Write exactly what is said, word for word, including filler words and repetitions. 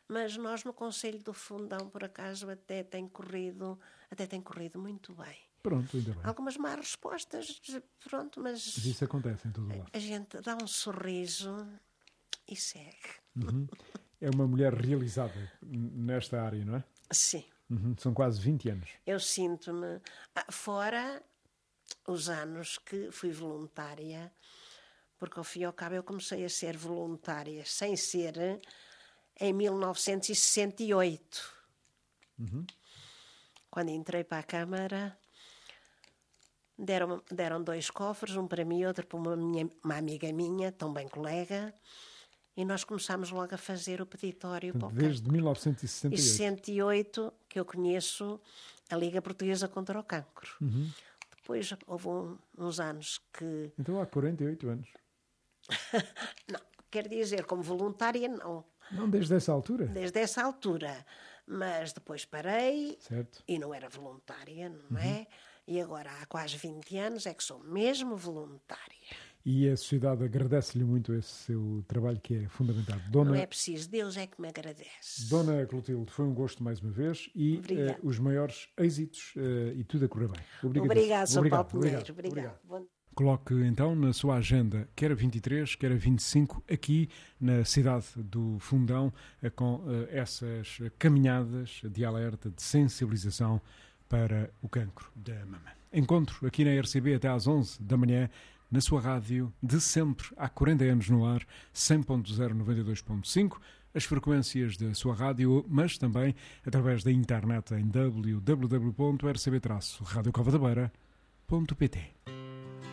Mas nós no Conselho do Fundão, por acaso, até tem corrido, até tem corrido muito bem. Pronto, ainda bem. Algumas más respostas, pronto, mas... Mas isso acontece em todo o lado. A gente dá um sorriso e segue. Uhum. É uma mulher realizada nesta área, não é? Sim. Uhum. São quase vinte anos. Eu sinto-me... Fora os anos que fui voluntária, porque ao fim e ao cabo eu comecei a ser voluntária sem ser em mil novecentos e sessenta e oito. Uhum. Quando entrei para a Câmara, deram, deram dois cofres, um para mim e outro para uma, minha, uma amiga minha, também colega, e nós começámos logo a fazer o peditório. Portanto, para o desde mil novecentos e sessenta e oito. E sessenta e oito que eu conheço a Liga Portuguesa contra o Cancro. Uhum. Depois houve um, uns anos que... Então há quarenta e oito anos. Não, quer dizer, como voluntária, não. Não, desde essa altura? Desde essa altura. Mas depois parei, certo. E não era voluntária, não uhum. é? E agora há quase vinte anos é que sou mesmo voluntária. E a sociedade agradece-lhe muito esse seu trabalho, que é fundamental. Dona... Não é preciso, Deus é que me agradece. Dona Clotilde, foi um gosto mais uma vez e uh, os maiores êxitos uh, e tudo a correr bem. Obrigado, Obrigado São Paulo Pinheiro. Obrigado. Obrigado. Obrigado. Coloque então na sua agenda, quer a vinte e três, quer a vinte e cinco, aqui na cidade do Fundão, com uh, essas caminhadas de alerta, de sensibilização para o cancro da mama. Encontro aqui na R C B até às onze da manhã, na sua rádio, de sempre, há quarenta anos no ar, cem ponto zero, noventa e dois ponto cinco, as frequências da sua rádio, mas também através da internet em w w w ponto r c b traço radio cova da beira ponto p t.